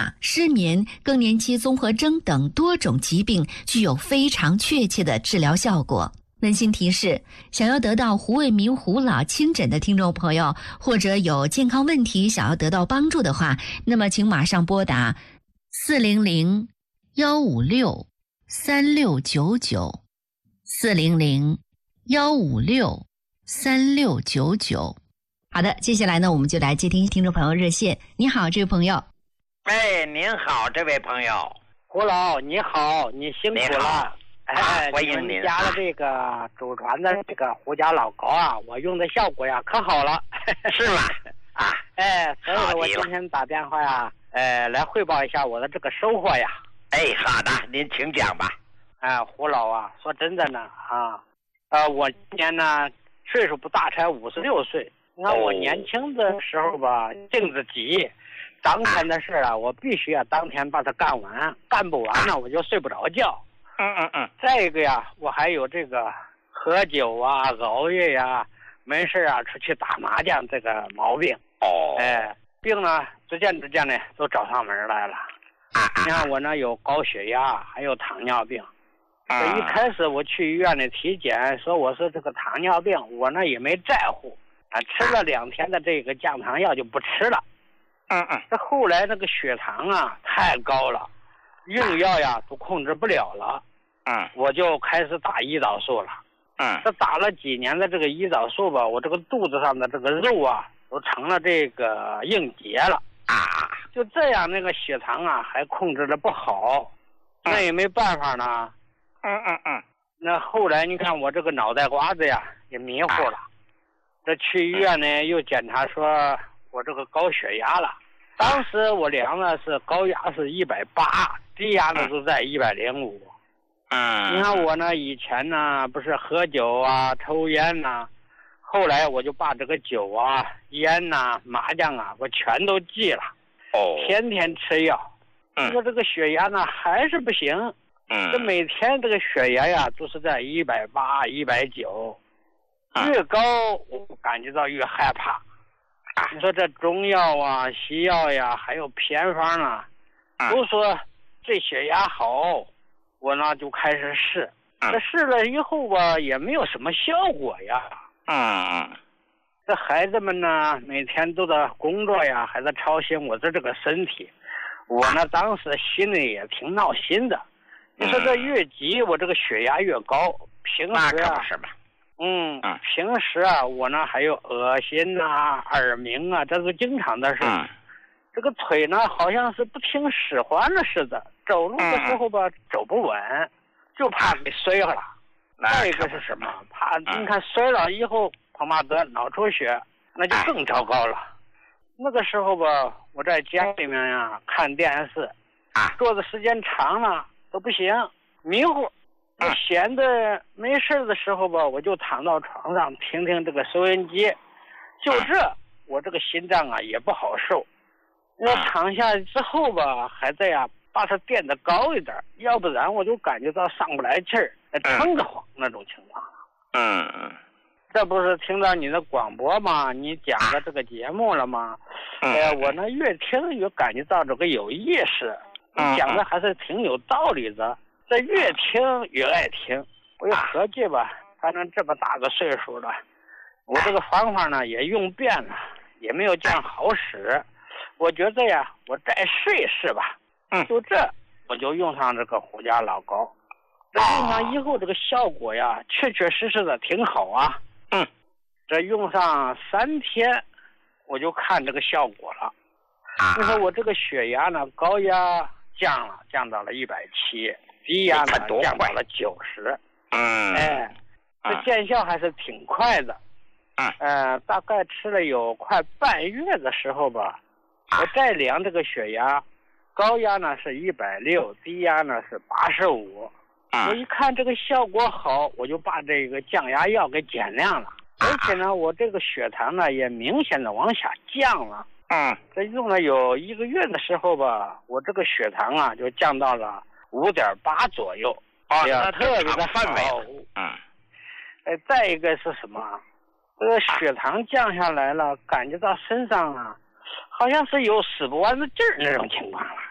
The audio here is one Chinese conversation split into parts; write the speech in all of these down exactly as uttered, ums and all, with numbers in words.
马、失眠、更年期综合征等多种疾病具有非常确切的治疗效果。温馨提示：想要得到胡卫民胡老亲诊的听众朋友，或者有健康问题想要得到帮助的话，那么请马上拨打四零零幺五六三六九九四零零幺五六三六九九。好的，接下来呢，我们就来接听听众朋友热线。你好，这位朋友。 哎，您好，这位朋友。 胡老，你好，你辛苦了。哎， 欢迎您。 家的这个祖传的这个胡家老膏啊，我用的效果呀可好了。 是吗？啊， 哎，所以说我今天打电话呀，呃，来汇报一下我的这个收获呀。 哎，好的，您请讲吧。 哎，胡老啊，说真的呢啊，呃，我今年呢岁数不大，才五十六岁。你看我年轻的时候吧，性子急，当天的事啊，我必须要当天把它干完，干不完呢，我就睡不着觉。 嗯嗯嗯。 再一个呀，我还有这个喝酒啊、熬夜呀、没事啊出去打麻将这个毛病。 哦。 哎，病呢，逐渐逐渐的都找上门来了。 啊。 你看我呢有高血压，还有糖尿病。 啊。 这一开始我去医院里体检，说我是这个糖尿病，我呢也没在乎。啊，吃了两天的这个降糖药就不吃了。 嗯嗯。 这后来那个血糖啊太高了，用药呀都控制不了了。 嗯。 我就开始打胰岛素了。 嗯。 这打了几年的这个胰岛素吧，我这个肚子上的这个肉啊都成了这个硬结了。 啊。 就这样，那个血糖啊还控制的不好，那也没办法呢。 嗯嗯嗯。 那后来你看我这个脑袋瓜子呀也迷糊了。这去医院呢，又检查说我这个高血压了。当时我量的是高压是一百八，低压呢都在一百零五。 嗯。 你看我呢，以前呢不是喝酒啊、抽烟呐，后来我就把这个酒啊、烟呐、麻将啊，我全都戒了。 哦。 天天吃药。 嗯。 说这个血压呢还是不行。 嗯。 这每天这个血压呀都是在一百八、一百九。越高我感觉到越害怕。啊、你说这中药啊、西药呀，还有偏方啊， 啊都说这血压好，我呢就开始试。 啊、 这试了以后吧，也没有什么效果呀。 嗯。 这孩子们呢，每天都在工作呀，还在操心我的这个身体。我呢，当时心里也挺闹心的。你说这越急，我这个血压越高。平时啊。 是吧？ 嗯，平时啊，我呢还有恶心啊、耳鸣啊，这是经常的事。 嗯。 这个腿呢，好像是不听使唤了似的，走路的时候吧，嗯、走不稳，就怕给摔了。再一个是什么？怕你看摔了以后，恐怕得脑出血，那就更糟糕了。那个时候吧，我在家里面呀看电视， 啊， 坐的时间长了都不行，迷糊。我闲的没事的时候吧，我就躺到床上听听这个收音机，就这我这个心脏啊也不好受。我躺下之后吧，还得呀把它垫得高一点，要不然我就感觉到上不来气儿，撑得慌那种情况。 嗯嗯。 这不是听到你的广播吗？你讲的这个节目了吗？ 嗯。 哎、呃，我呢越听越感觉到这个有意思，你讲的还是挺有道理的。这越听越爱听，我又合计吧，反正这么大个岁数了，我这个方法呢也用遍了，也没有见好使。我觉得呀，我再试一试吧。 嗯， 就这，我就用上这个胡家老膏。这用上以后，这个效果呀，确确实实的挺好啊。 嗯， 这用上三天，我就看这个效果了。你说我这个血压呢，高压降了，降到了一百七。低压呢降到了九十， 嗯， 哎，这见效还是挺快的， 嗯， 呃，大概吃了有快半月的时候吧，我再量这个血压，高压呢是一百六，低压呢是八十五，我一看这个效果好，我就把这个降压药给减量了，而且呢，我这个血糖呢也明显的往下降了， 嗯， 这用了有一个月的时候吧，我这个血糖啊就降到了五点八左右， 啊， 呀，特别的范围。 嗯，哎，再一个是什么？这个血糖降下来了，感觉到身上啊，好像是有使不完的劲儿那种情况了。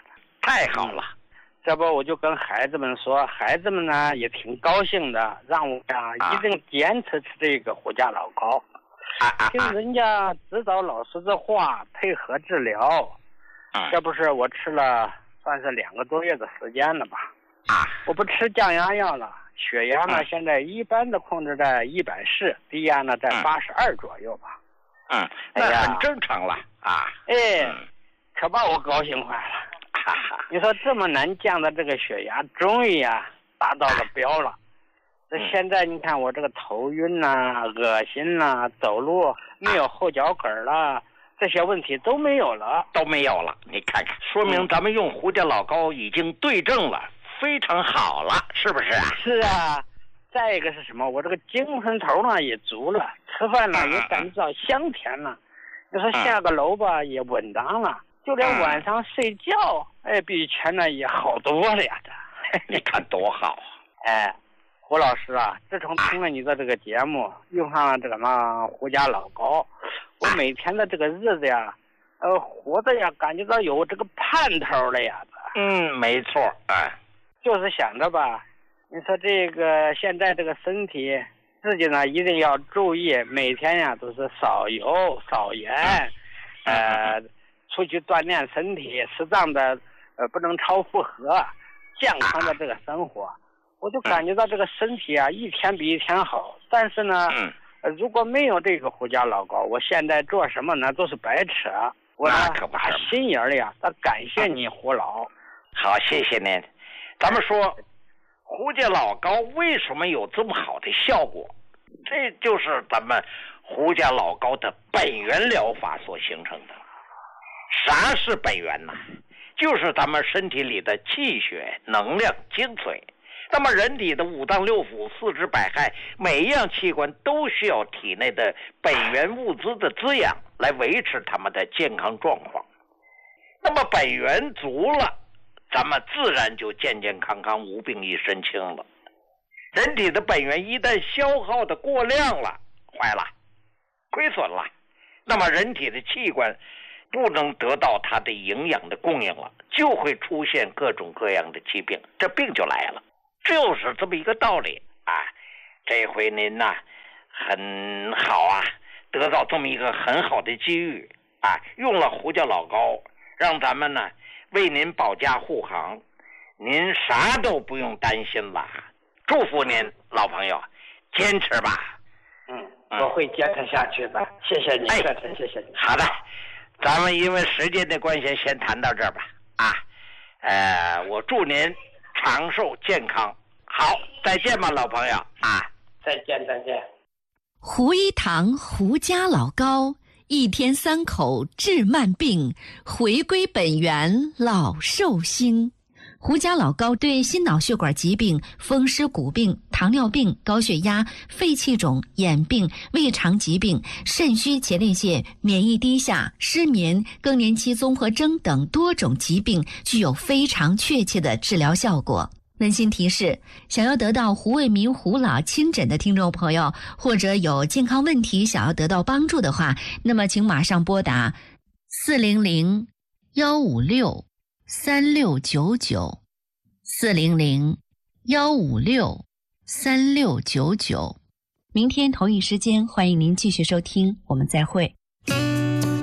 太好了。 这不我就跟孩子们说，孩子们呢也挺高兴的，让我呀、 啊、 一定坚持吃这个胡家老高， 啊啊听人家指导老师的话，配合治疗。 啊、 这不是我吃了算是两个多月的时间了吧？ 啊， 我不吃降压药了，血压呢、 嗯、 现在一般的控制在一百四，低压呢在八十二左右吧。 嗯，那很正常了啊。 哎， 嗯、 可把我高兴坏了。你说这么难降的这个血压，终于呀、啊、达到了标了。这现在你看我这个头晕呐、啊、恶心呐、啊、走路没有后脚跟了，这些问题都没有了， 都没有了。你看看，说明咱们用胡家老高已经对症了，非常好了，是不是啊？ 是啊。再一个是什么？我这个精神头呢也足了，吃饭呢也感觉到香甜了。你说下个楼吧也稳当了。就连晚上睡觉，哎，比以前呢也好多了呀！这， 你看多好！ 哎，胡老师啊，自从听了你的这个节目，用上了这个嘛胡家老高，我每天的这个日子呀，呃，活的呀，感觉到有这个盼头了呀！ 嗯，没错，哎， 就是想着吧，你说这个现在这个身体，自己呢一定要注意，每天呀都是少油少盐，呃。出去锻炼身体，适当的呃不能超负荷，健康的这个生活，我就感觉到这个身体啊一天比一天好。但是呢，呃、如果没有这个胡家老高，我现在做什么呢都是白扯。我呢打心眼里啊，感谢你胡老。 好，谢谢您。咱们说胡家老高为什么有这么好的效果？这就是咱们胡家老高的本源疗法所形成的。啥是本源呢？就是咱们身体里的气血、能量、精髓。那么人体的五脏六腑、四肢百骸，每一样器官都需要体内的本源物资的滋养，来维持他们的健康状况。那么本源足了，咱们自然就健健康康、无病一身轻了。人体的本源一旦消耗的过量了，坏了，亏损了，那么人体的器官不能得到它的营养的供应了，就会出现各种各样的疾病，这病就来了，就是这么一个道理啊。这回您呐、啊、很好啊，得到这么一个很好的机遇啊，用了胡家老高，让咱们呢为您保驾护航，您啥都不用担心了。祝福您，老朋友，坚持吧。 嗯，我会坚持下去的。谢谢你，确实谢谢你。 好的。咱们因为时间的关系，先谈到这儿吧。啊，呃，我祝您长寿健康。好，再见吧，老朋友啊！ 再见，再见。 胡一堂胡家老高，一天三口治慢病，回归本源老寿星。胡家老高对心脑血管疾病、风湿骨病、糖尿病、高血压、肺气肿、眼病、胃肠疾病、肾虚前列腺、免疫低下、失眠、更年期综合征等多种疾病具有非常确切的治疗效果。温馨提示：想要得到胡卫民胡老亲诊的听众朋友，或者有健康问题想要得到帮助的话，那么请马上拨打四零零幺五六三六九九四零零幺五六三六九九。明天同一时间，欢迎您继续收听，我们再会。